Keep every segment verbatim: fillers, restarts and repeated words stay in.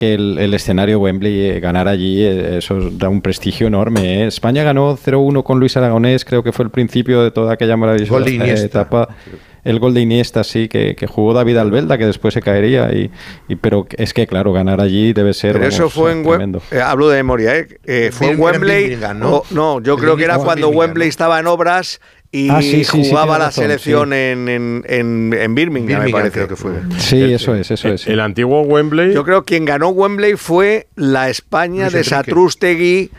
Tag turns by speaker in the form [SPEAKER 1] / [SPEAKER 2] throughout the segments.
[SPEAKER 1] el, el escenario Wembley, eh, ganar allí, eh, eso da un prestigio enorme. ¿eh? España ganó cero uno con Luis Aragonés, creo que fue el principio de toda aquella maravillosa etapa. El gol de Iniesta, sí, que, que jugó David Albelda, que después se caería. Y, y pero es que, claro, ganar allí debe ser.
[SPEAKER 2] Pero vamos, eso fue en Wembley. Eh, hablo de memoria, ¿eh? eh fue en Wembley. ¿no? O, no, yo creo que era cuando Wembley estaba en obras. Y ah, sí, sí, jugaba sí, la razón, selección sí. en, en, en, en Birmingham, Birmingham, me parece. Creo que fue.
[SPEAKER 1] Sí, el, eso es, eso
[SPEAKER 3] el,
[SPEAKER 1] es.
[SPEAKER 3] El antiguo Wembley.
[SPEAKER 2] Yo creo que quien ganó Wembley fue la España Luis de Satrústegui.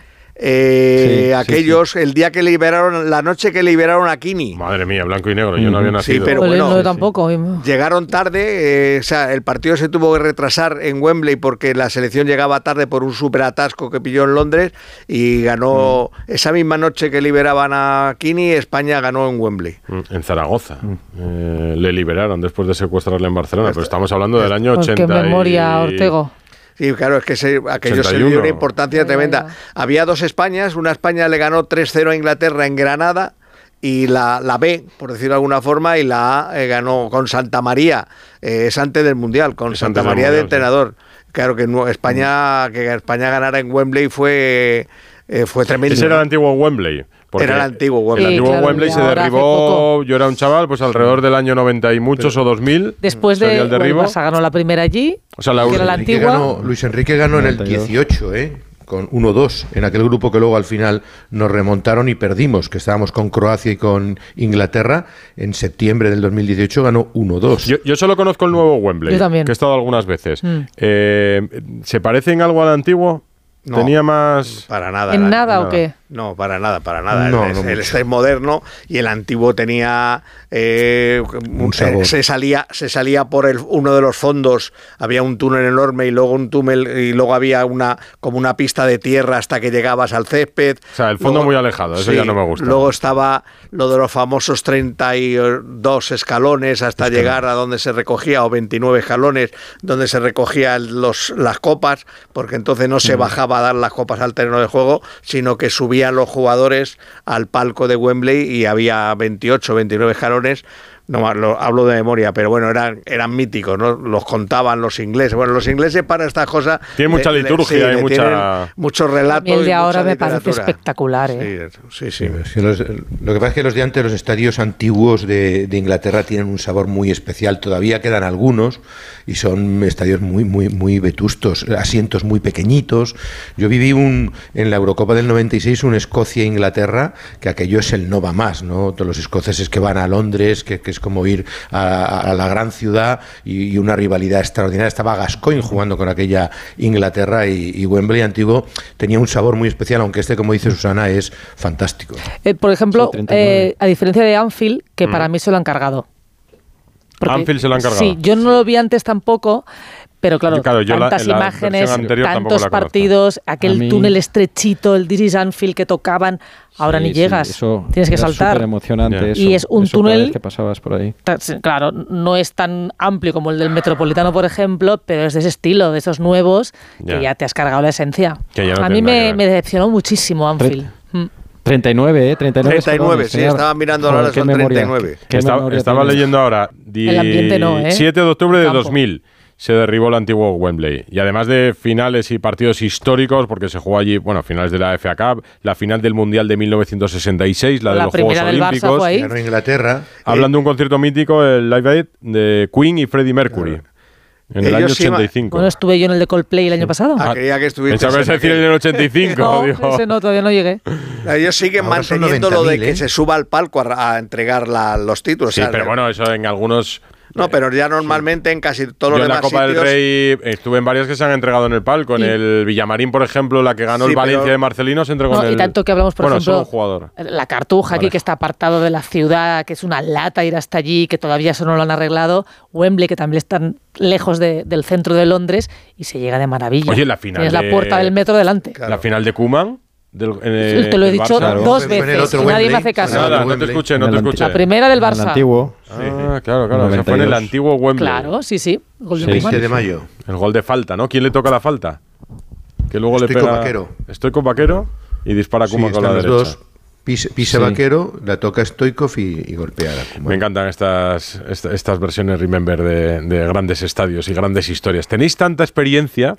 [SPEAKER 2] Eh, sí, aquellos, sí, sí. el día que liberaron, la noche que liberaron a Kini.
[SPEAKER 3] Madre mía, blanco y negro, yo no había nacido.
[SPEAKER 2] Sí, pero bueno,
[SPEAKER 4] no, tampoco.
[SPEAKER 2] Llegaron tarde, eh, o sea, el partido se tuvo que retrasar en Wembley porque la selección llegaba tarde por un súper atasco que pilló en Londres y ganó mm. esa misma noche que liberaban a Kini, España ganó en Wembley.
[SPEAKER 3] En Zaragoza. Mm. Eh, le liberaron después de secuestrarle en Barcelona, pero estamos hablando del año
[SPEAKER 4] pues
[SPEAKER 3] ochenta.
[SPEAKER 4] Qué memoria,
[SPEAKER 3] y...
[SPEAKER 4] Ortego.
[SPEAKER 2] Sí, claro, es que se, aquello ochenta y uno. Se dio una importancia tremenda. Había dos Españas, una España le ganó tres cero a Inglaterra en Granada y la, la B, por decirlo de alguna forma, y la A eh, ganó con Santa María, eh, es antes del Mundial, con es Santa María mundial, de entrenador. Sí. Claro que España, que España ganara en Wembley fue, eh, fue tremendo.
[SPEAKER 3] Ese era el antiguo Wembley.
[SPEAKER 2] Era el antiguo Wembley.
[SPEAKER 3] El antiguo sí, claro, Wembley se derribó, yo era un chaval, pues alrededor del año noventa y muchos pero, o dos mil.
[SPEAKER 4] Después de el derribo. Barça ganó la primera allí,
[SPEAKER 3] o sea, la,
[SPEAKER 4] que era la antigua.
[SPEAKER 5] Ganó, Luis Enrique ganó en el dieciocho, ¿eh? Con uno dos, en aquel grupo que luego al final nos remontaron y perdimos, que estábamos con Croacia y con Inglaterra. En septiembre del dos mil dieciocho ganó uno dos.
[SPEAKER 3] Yo, yo solo conozco el nuevo Wembley,
[SPEAKER 4] yo también.
[SPEAKER 3] Que he estado algunas veces. Mm. Eh, ¿Se parece en algo al antiguo?
[SPEAKER 2] No,
[SPEAKER 3] ¿Tenía más...?
[SPEAKER 2] Para nada.
[SPEAKER 4] ¿En nada,
[SPEAKER 2] nada
[SPEAKER 4] o qué?
[SPEAKER 2] No, para nada, para nada.
[SPEAKER 5] No,
[SPEAKER 2] el,
[SPEAKER 5] no
[SPEAKER 2] el este es moderno y el antiguo tenía... Eh,
[SPEAKER 5] un sabor.
[SPEAKER 2] Eh, se salía se salía por el, uno de los fondos, había un túnel enorme y luego un túnel y luego había una como una pista de tierra hasta que llegabas al césped.
[SPEAKER 3] O sea, el fondo luego, muy alejado, eso sí, ya no me gusta.
[SPEAKER 2] Luego estaba lo de los famosos treinta y dos escalones hasta Escalón. llegar a donde se recogía, o veintinueve escalones, donde se recogían los, las copas, porque entonces no se mm. bajaba a dar las copas al terreno de juego, sino que subían los jugadores al palco de Wembley y había veintiocho, veintinueve escalones. No, lo, hablo de memoria, pero bueno, eran, eran míticos, ¿no? Los contaban los ingleses. Bueno, los ingleses para estas cosas...
[SPEAKER 3] Tiene mucha le, liturgia le, sí, y mucha...
[SPEAKER 2] Muchos relatos.
[SPEAKER 4] El de ahora me parece espectacular, ¿eh?
[SPEAKER 2] Sí, sí. sí.
[SPEAKER 5] sí los, lo que pasa es que los de antes, los estadios antiguos de, de Inglaterra tienen un sabor muy especial. Todavía quedan algunos y son estadios muy, muy, muy vetustos, asientos muy pequeñitos. Yo viví un en la Eurocopa del noventa y seis un Escocia-Inglaterra, que aquello es el no va más, ¿no? Todos los escoceses que van a Londres, que, que es como ir a, a la gran ciudad y, y una rivalidad extraordinaria. Estaba Gascoigne jugando con aquella Inglaterra y, y Wembley antiguo tenía un sabor muy especial, aunque este, como dice Susana, es fantástico.
[SPEAKER 4] Eh, por ejemplo, sí, eh, a diferencia de Anfield, que mm. para mí se lo han cargado.
[SPEAKER 3] Porque, Anfield se lo han cargado.
[SPEAKER 4] Sí, yo no lo vi antes tampoco. Pero claro, claro tantas la, la imágenes, tantos partidos, aquel mí, túnel estrechito, el This is Anfield que tocaban, ahora sí, ni llegas, sí, eso tienes que saltar.
[SPEAKER 1] Súper emocionante yeah. eso,
[SPEAKER 4] y es un
[SPEAKER 1] eso
[SPEAKER 4] túnel
[SPEAKER 1] que pasabas por ahí.
[SPEAKER 4] Claro, no es tan amplio como el del Metropolitano, por ejemplo, pero es de ese estilo, de esos nuevos, yeah. que ya te has cargado la esencia. No a mí me, me decepcionó muchísimo Anfield.
[SPEAKER 1] Tre- treinta y nueve, ¿eh? treinta y nueve,
[SPEAKER 2] treinta y nueve, sí, estaba mirando ahora, son treinta y nueve.
[SPEAKER 3] Estaba, estaba leyendo ahora, di-
[SPEAKER 4] el ambiente no, ¿eh?
[SPEAKER 3] siete de octubre de dos mil. Se derribó el antiguo Wembley. Y además de finales y partidos históricos, porque se jugó allí, bueno, finales de la F A Cup, la final del Mundial de mil novecientos sesenta y seis, la de la los Juegos Olímpicos.
[SPEAKER 4] Fue ahí.
[SPEAKER 5] Ganó Inglaterra.
[SPEAKER 3] Hablando de un concierto mítico, el Live Aid de Queen y Freddie Mercury. Claro. En el Ellos año ochenta y cinco.
[SPEAKER 4] Bueno, estuve yo en el de Coldplay el año pasado.
[SPEAKER 2] Ah, creía que estuviste.
[SPEAKER 3] Pensaba que decir en el ochenta y cinco.
[SPEAKER 4] No,
[SPEAKER 3] digo.
[SPEAKER 4] ese no, todavía no llegué.
[SPEAKER 2] Ellos siguen ahora manteniendo lo de que ¿eh? se suba al palco a, a entregar la, los títulos.
[SPEAKER 3] Sí,
[SPEAKER 2] o sea,
[SPEAKER 3] pero bueno, eso en algunos...
[SPEAKER 2] No, pero ya normalmente sí. en casi todos
[SPEAKER 3] Yo
[SPEAKER 2] los demás
[SPEAKER 3] sitios... en la Copa
[SPEAKER 2] sitios...
[SPEAKER 3] del Rey estuve en varias que se han entregado en el palco. En y... el Villamarín, por ejemplo, la que ganó sí, el Valencia pero... de Marcelino se entregó
[SPEAKER 4] no,
[SPEAKER 3] en el...
[SPEAKER 4] Y tanto que hablamos, por
[SPEAKER 3] bueno,
[SPEAKER 4] ejemplo,
[SPEAKER 3] un jugador.
[SPEAKER 4] La Cartuja aquí, vale. que está apartado de la ciudad, que es una lata ir hasta allí, que todavía eso no lo han arreglado. Wembley, que también están lejos de, del centro de Londres, y se llega de maravilla.
[SPEAKER 3] Oye, la final
[SPEAKER 4] Tienes
[SPEAKER 3] de...
[SPEAKER 4] la puerta del metro delante.
[SPEAKER 3] Claro. La final de Koeman... Del,
[SPEAKER 4] eh, te lo he dicho Barça, dos veces y nadie Wembley, me hace caso.
[SPEAKER 3] Nada, no te escuché, no te escuché.
[SPEAKER 4] La primera del Barça.
[SPEAKER 1] El antiguo.
[SPEAKER 3] Ah, claro, claro. Se fue en el antiguo Wembley.
[SPEAKER 4] Claro, sí, sí.
[SPEAKER 5] Gol de veinte de mayo.
[SPEAKER 3] El gol de falta, ¿no? ¿Quién le toca la falta? Que luego
[SPEAKER 5] Estoy
[SPEAKER 3] le pega.
[SPEAKER 5] Con Vaquero.
[SPEAKER 3] Estoy con Vaquero y dispara Koeman sí, con la derecha. Dos.
[SPEAKER 5] Pisa, pisa sí. Vaquero, la toca Stoikov y, y golpea a Koeman.
[SPEAKER 3] Me encantan estas, estas, estas versiones Remember de, de grandes estadios y grandes historias. Tenéis tanta experiencia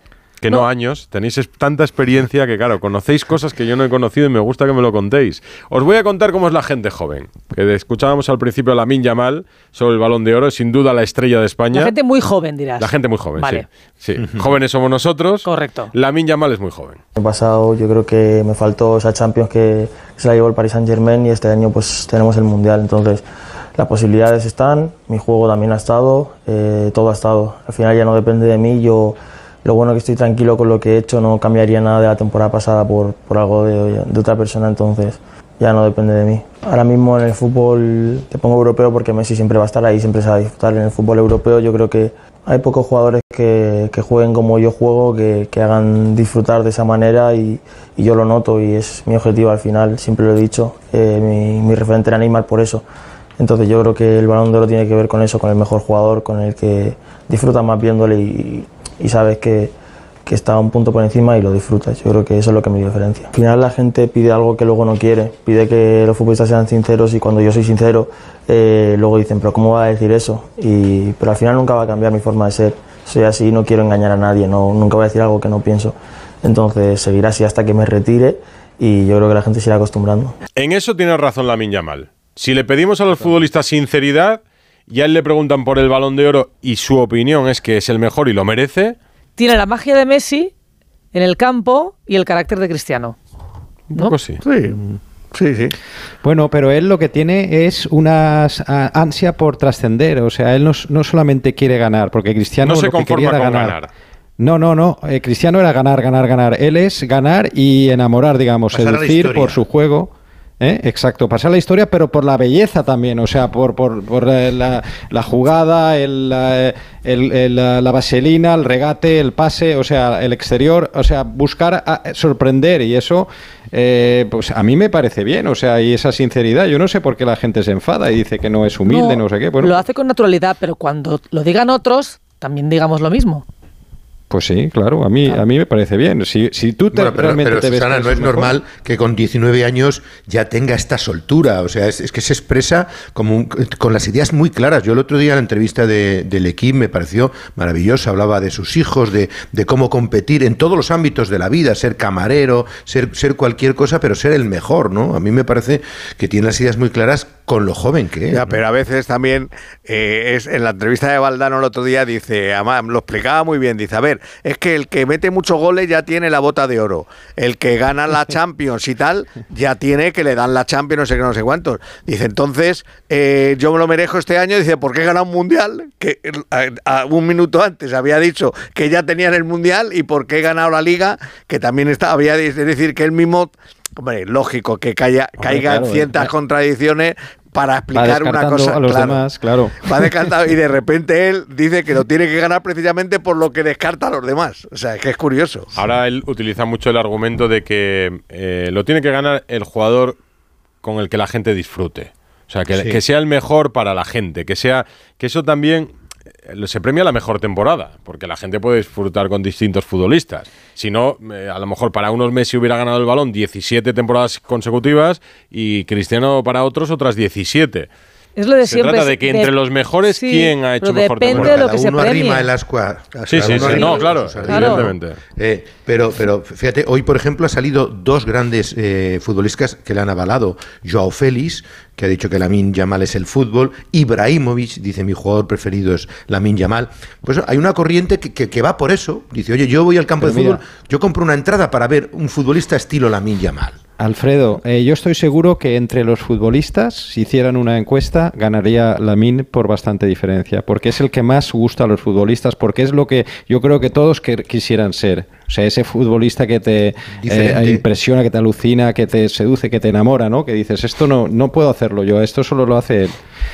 [SPEAKER 3] Que no. no años, tenéis tanta experiencia que, claro, conocéis cosas que yo no he conocido y me gusta que me lo contéis. Os voy a contar cómo es la gente joven. Que escuchábamos al principio a Lamine Yamal sobre el Balón de Oro, sin duda la estrella de España.
[SPEAKER 4] La gente muy joven, dirás.
[SPEAKER 3] La gente muy joven, vale. sí. sí. Uh-huh. Jóvenes somos nosotros.
[SPEAKER 4] Correcto.
[SPEAKER 3] Lamine Yamal es muy joven.
[SPEAKER 6] El año pasado yo creo que me faltó esa Champions que se la llevó el Paris Saint-Germain y este año pues tenemos el Mundial. Entonces las posibilidades están, mi juego también ha estado, eh, todo ha estado. Al final ya no depende de mí, yo... Lo bueno es que estoy tranquilo con lo que he hecho, no cambiaría nada de la temporada pasada por, por algo de, de otra persona, entonces ya no depende de mí. Ahora mismo en el fútbol te pongo europeo porque Messi siempre va a estar ahí, siempre se va a disfrutar. En el fútbol europeo yo creo que hay pocos jugadores que, que jueguen como yo juego, que, que hagan disfrutar de esa manera y, y yo lo noto y es mi objetivo al final, siempre lo he dicho, eh, mi, mi referente era Neymar por eso. Entonces yo creo que el Balón de Oro tiene que ver con eso, con el mejor jugador, con el que disfruta más viéndole y, y sabes que, que está un punto por encima y lo disfrutas. Yo creo que eso es lo que me diferencia. Al final la gente pide algo que luego no quiere, pide que los futbolistas sean sinceros y cuando yo soy sincero, eh, luego dicen, pero ¿cómo va a decir eso? Y, pero al final nunca va a cambiar mi forma de ser. Soy así, no quiero engañar a nadie, no, nunca voy a decir algo que no pienso. Entonces seguirá así hasta que me retire y yo creo que la gente se irá acostumbrando.
[SPEAKER 3] En eso tiene razón Lamine Yamal. Si le pedimos a los futbolistas sinceridad y a él le preguntan por el Balón de Oro y su opinión es que es el mejor y lo merece...
[SPEAKER 4] Tiene la magia de Messi en el campo y el carácter de Cristiano,
[SPEAKER 3] ¿no? Un poco sí.
[SPEAKER 2] Sí, sí, sí.
[SPEAKER 1] Bueno, pero él lo que tiene es una ansia por trascender. O sea, él no, no solamente quiere ganar, porque Cristiano
[SPEAKER 3] no se
[SPEAKER 1] lo que quería
[SPEAKER 3] conforma
[SPEAKER 1] era
[SPEAKER 3] con
[SPEAKER 1] ganar.
[SPEAKER 3] ganar.
[SPEAKER 1] No, no, no. Eh, Cristiano era ganar, ganar, ganar. Él es ganar y enamorar, digamos,
[SPEAKER 5] Pasar
[SPEAKER 1] seducir por su juego. ¿Eh? Exacto, pasar la historia, pero por la belleza también, o sea, por, por, por la, la jugada, el, el, el, la vaselina, el regate, el pase, o sea, el exterior, o sea, buscar a, sorprender y eso, eh, pues a mí me parece bien, o sea, y esa sinceridad, yo no sé por qué la gente se enfada y dice que no es humilde, no, no sé qué. Bueno,
[SPEAKER 4] lo hace con naturalidad, pero cuando lo digan otros, también digamos lo mismo.
[SPEAKER 1] Pues sí, claro, a mí a mí me parece bien. Si, si tú te,
[SPEAKER 5] bueno, pero,
[SPEAKER 1] realmente
[SPEAKER 5] pero,
[SPEAKER 1] te ves
[SPEAKER 5] Susana, no es mejor. Normal que con diecinueve años ya tenga esta soltura. O sea, es, es que se expresa como un, con las ideas muy claras. Yo el otro día en la entrevista de, del equipo me pareció maravilloso. Hablaba de sus hijos, de, de cómo competir en todos los ámbitos de la vida, ser camarero, ser, ser cualquier cosa, pero ser el mejor, ¿no? A mí me parece que tiene las ideas muy claras con lo joven que es.
[SPEAKER 2] Ya,
[SPEAKER 5] ¿no?
[SPEAKER 2] Pero a veces también eh, es en la entrevista de Valdano el otro día dice, además lo explicaba muy bien, dice, a ver, es que el que mete muchos goles ya tiene la bota de oro, el que gana la Champions y tal, ya tiene que le dan la Champions, no sé qué, no sé cuántos. Dice, entonces, eh, yo me lo merezco este año, dice, ¿por qué he ganado un Mundial? Que a, a un minuto antes había dicho que ya tenían el Mundial y ¿por qué he ganado la Liga? Que también está, había, es decir, que él mismo... Hombre, lógico que caiga, Hombre, caiga claro, en ciertas eh, contradicciones para explicar una cosa.
[SPEAKER 1] A los
[SPEAKER 2] claro,
[SPEAKER 1] demás, claro.
[SPEAKER 2] Va descartando y de repente él dice que lo tiene que ganar precisamente por lo que descarta a los demás. O sea, es que es curioso.
[SPEAKER 3] Ahora él utiliza mucho el argumento de que eh, lo tiene que ganar el jugador con el que la gente disfrute. O sea, que, sí. que sea el mejor para la gente, que sea que eso también... se premia la mejor temporada, porque la gente puede disfrutar con distintos futbolistas. Si no, eh, a lo mejor para unos Messi hubiera ganado el Balón diecisiete temporadas consecutivas y Cristiano para otros otras diecisiete.
[SPEAKER 4] Es lo de
[SPEAKER 3] se
[SPEAKER 4] siempre.
[SPEAKER 3] trata de que entre de, los mejores, sí, ¿quién ha hecho mejor
[SPEAKER 4] temporada? Depende de lo que se
[SPEAKER 5] uno
[SPEAKER 4] premie.
[SPEAKER 5] arrima el ascua.
[SPEAKER 3] Sí, sí, sí. No, claro,
[SPEAKER 4] claro.
[SPEAKER 3] evidentemente.
[SPEAKER 5] Eh, pero, pero fíjate, hoy por ejemplo ha salido dos grandes eh, futbolistas que le han avalado. Joao Félix, que ha dicho que Lamine Yamal es el fútbol. Ibrahimovic, dice, mi jugador preferido es Lamine Yamal. Pues hay una corriente que, que, que va por eso. Dice, oye, yo voy al campo pero de mira, fútbol, yo compro una entrada para ver un futbolista estilo Lamine Yamal.
[SPEAKER 1] Alfredo, eh, yo estoy seguro que entre los futbolistas, si hicieran una encuesta, ganaría Lamine por bastante diferencia, porque es el que más gusta a los futbolistas, porque es lo que yo creo que todos que quisieran ser. O sea, ese futbolista que te eh, impresiona, que te alucina, que te seduce, que te enamora, ¿no? Que dices, esto no, no puedo hacerlo yo, esto solo lo hace él.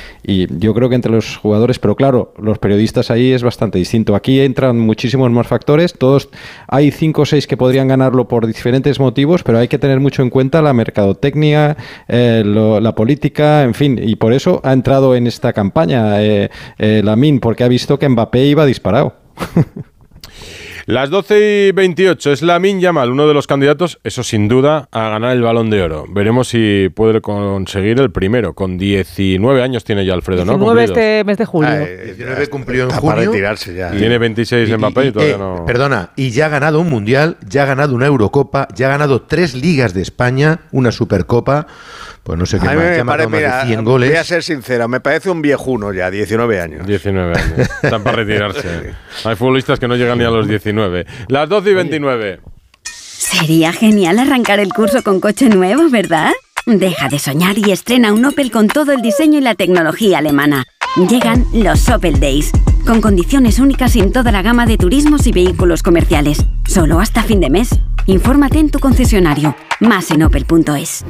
[SPEAKER 1] Y yo creo que entre los jugadores, pero claro, los periodistas ahí es bastante distinto. Aquí entran muchísimos más factores, todos hay cinco o seis que podrían ganarlo por diferentes motivos, pero hay que tener mucho en cuenta la mercadotecnia, eh, lo, la política, en fin, y por eso ha entrado en esta campaña eh, eh, Lamine, porque ha visto que Mbappé iba disparado.
[SPEAKER 3] Las doce y veintiocho, es Lamine Yamal, uno de los candidatos, eso sin duda, a ganar el Balón de Oro. Veremos si puede conseguir el primero. Con diecinueve años tiene ya Alfredo, ¿no?
[SPEAKER 4] diecinueve este mes de julio. Ah, eh,
[SPEAKER 5] diecinueve cumplió en junio.
[SPEAKER 2] Para retirarse ya.
[SPEAKER 3] Y, tiene veintiséis y, Mbappé y, y todavía eh, no...
[SPEAKER 5] Perdona, y ya ha ganado un Mundial, ya ha ganado una Eurocopa, ya ha ganado tres Ligas de España, una Supercopa... Pues no sé qué
[SPEAKER 2] a
[SPEAKER 5] más,
[SPEAKER 2] mí me
[SPEAKER 5] pare,
[SPEAKER 2] mira,
[SPEAKER 5] más de cien goles.
[SPEAKER 2] Voy a ser sincero, me parece un viejuno ya, diecinueve años.
[SPEAKER 3] diecinueve años, están para retirarse. Hay futbolistas que no llegan ni a los diecinueve. Las doce y veintinueve.
[SPEAKER 7] Sería genial arrancar el curso con coche nuevo, ¿verdad? Deja de soñar y estrena un Opel con todo el diseño y la tecnología alemana. Llegan los Opel Days, con condiciones únicas en toda la gama de turismos y vehículos comerciales. Solo hasta fin de mes. Infórmate en tu concesionario. Más en opel punto es.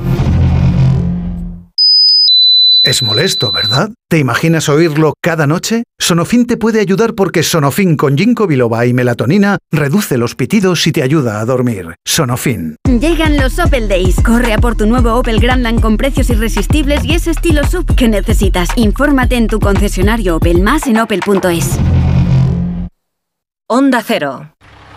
[SPEAKER 8] Es molesto, ¿verdad? ¿Te imaginas oírlo cada noche? Sonofin te puede ayudar porque Sonofin con ginkgo biloba y melatonina reduce los pitidos y te ayuda a dormir. Sonofin.
[SPEAKER 7] Llegan los Opel Days. Corre a por tu nuevo Opel Grandland con precios irresistibles y ese estilo S U V que necesitas. Infórmate en tu concesionario Opel, más en opel punto es.
[SPEAKER 9] Onda Cero.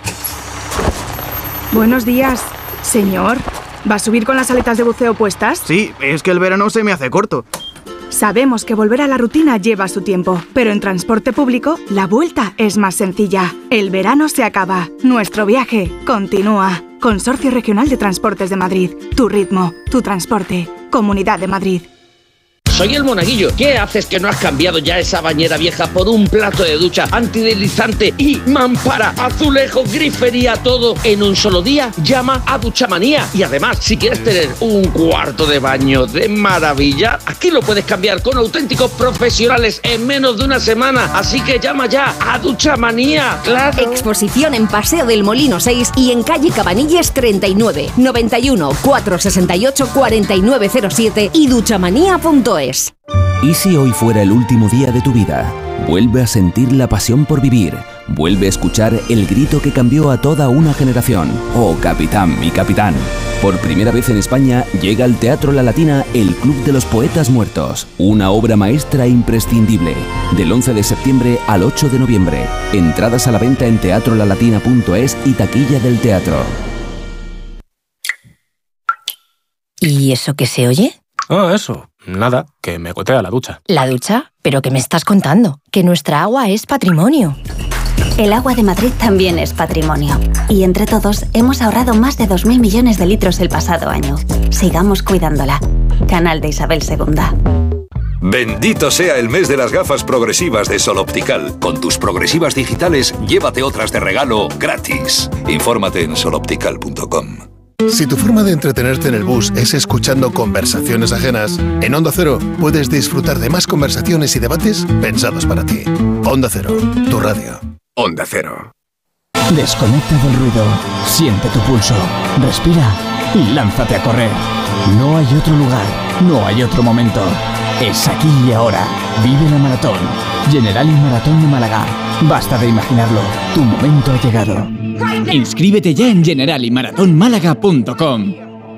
[SPEAKER 10] Buenos días, señor. ¿Va a subir con las aletas de buceo puestas?
[SPEAKER 11] Sí, es que el verano se me hace corto.
[SPEAKER 10] Sabemos que volver a la rutina lleva su tiempo, pero en transporte público la vuelta es más sencilla. El verano se acaba, nuestro viaje continúa. Consorcio Regional de Transportes de Madrid. Tu ritmo, tu transporte. Comunidad de Madrid.
[SPEAKER 12] Soy el Monaguillo. ¿Qué haces que no has cambiado ya esa bañera vieja por un plato de ducha antideslizante y mampara, azulejo, grifería, todo en un solo día? Llama a Duchamanía. Y además, si quieres tener un cuarto de baño de maravilla, aquí lo puedes cambiar con auténticos profesionales en menos de una semana. Así que llama ya a Duchamanía. ¡Claro!
[SPEAKER 9] Exposición en Paseo del Molino seis y en calle Cabanilles treinta y nueve, noventa y uno, cuatrocientos sesenta y ocho, cuarenta y nueve cero siete y duchamanía punto es.
[SPEAKER 13] ¿Y si hoy fuera el último día de tu vida? Vuelve a sentir la pasión por vivir. Vuelve a escuchar el grito que cambió a toda una generación. Oh, capitán, mi capitán. Por primera vez en España llega al Teatro La Latina el Club de los Poetas Muertos. Una obra maestra imprescindible. Del once de septiembre al ocho de noviembre. Entradas a la venta en teatro la latina punto es y taquilla del teatro.
[SPEAKER 9] ¿Y eso qué se oye?
[SPEAKER 14] Ah, eso. Nada, que me gotea la ducha.
[SPEAKER 9] ¿La ducha? ¿Pero qué me estás contando? Que nuestra agua es patrimonio.
[SPEAKER 7] El agua de Madrid también es patrimonio. Y entre todos hemos ahorrado más de dos mil millones de litros el pasado año. Sigamos cuidándola. Canal de Isabel segunda.
[SPEAKER 15] Bendito sea el mes de las gafas progresivas de Sol Optical. Con tus progresivas digitales, llévate otras de regalo gratis. Infórmate en sol optical punto com.
[SPEAKER 16] Si tu forma de entretenerte en el bus es escuchando conversaciones ajenas, en Onda Cero puedes disfrutar de más conversaciones y debates pensados para ti. Onda Cero, tu radio.
[SPEAKER 15] Onda Cero.
[SPEAKER 17] Desconecta del ruido, siente tu pulso, respira y lánzate a correr. No hay otro lugar, no hay otro momento. Es aquí y ahora. Vive la maratón. Generali Maratón de Málaga. Basta de imaginarlo. Tu momento ha llegado. Inscríbete ya en generali maratón málaga punto com.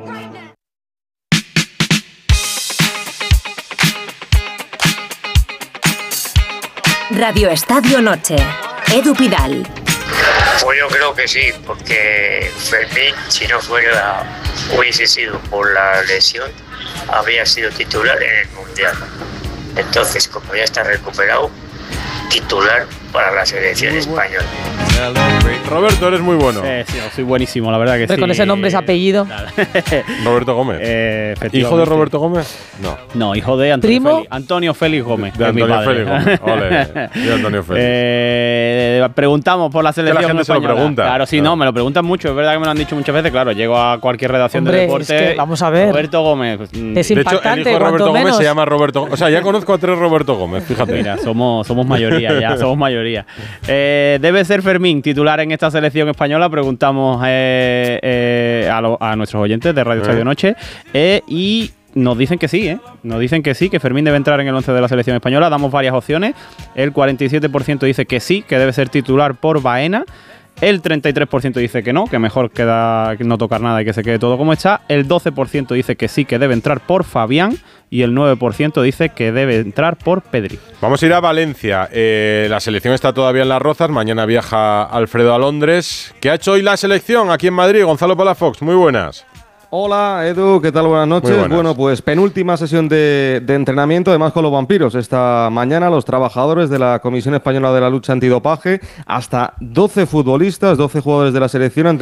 [SPEAKER 9] Radio Estadio Noche. Edu Pidal.
[SPEAKER 18] Pues yo creo que sí, porque Fermín, si no fuera, hubiese sido por la lesión, habría sido titular en el Mundial. Entonces, como ya está recuperado, titular para la selección española.
[SPEAKER 3] Roberto, eres muy bueno.
[SPEAKER 19] Eh, sí, soy buenísimo, la verdad que
[SPEAKER 4] Pero
[SPEAKER 19] sí.
[SPEAKER 4] Con ese nombre, ese apellido.
[SPEAKER 3] Roberto Gómez.
[SPEAKER 19] Eh,
[SPEAKER 3] ¿Hijo de Roberto Gómez? No.
[SPEAKER 19] No, hijo de Antonio
[SPEAKER 4] ¿Primo?
[SPEAKER 19] Félix. Antonio Félix Gómez.
[SPEAKER 3] De Antonio Félix Gómez. Ole, de Antonio Félix.
[SPEAKER 19] Eh, preguntamos por la selección
[SPEAKER 3] que la gente
[SPEAKER 19] española.
[SPEAKER 3] Se lo pregunta.
[SPEAKER 19] Claro, sí, claro. No, me lo preguntan mucho. Es verdad que me lo han dicho muchas veces. Claro, llego a cualquier redacción
[SPEAKER 4] Hombre,
[SPEAKER 19] de deporte.
[SPEAKER 4] Es que, vamos a ver.
[SPEAKER 19] Roberto Gómez.
[SPEAKER 4] Es
[SPEAKER 3] de
[SPEAKER 4] impactante,
[SPEAKER 3] hecho, el hijo de Roberto
[SPEAKER 4] Gómez
[SPEAKER 3] menos. Se llama Roberto Gómez. O sea, ya conozco a tres Roberto Gómez, fíjate.
[SPEAKER 19] Mira, somos, somos mayoría, ya somos mayoría. Eh, ¿Debe ser Fermín titular en esta selección española? Preguntamos eh, eh, a, lo, a nuestros oyentes de Radio Estadio Noche. Eh, y nos dicen que sí, ¿eh? Nos dicen que sí, que Fermín debe entrar en el once de la selección española. Damos varias opciones. El cuarenta y siete por ciento dice que sí, que debe ser titular por Baena. El treinta y tres por ciento dice que no, que mejor queda no tocar nada y que se quede todo como está. El doce por ciento dice que sí, que debe entrar por Fabián. y el nueve por ciento dice que debe entrar por Pedri.
[SPEAKER 3] Vamos a ir a Valencia. Eh, la selección está todavía en Las Rozas. Mañana viaja Alfredo a Londres. ¿Qué ha hecho hoy la selección aquí en Madrid? Gonzalo Palafox, muy buenas.
[SPEAKER 20] Hola Edu, ¿qué tal? Buenas noches. Buenas. Bueno, pues penúltima sesión de, de entrenamiento, además con los vampiros. Esta mañana los trabajadores de la Comisión Española de la Lucha Antidopaje, hasta doce futbolistas, doce jugadores de la selección han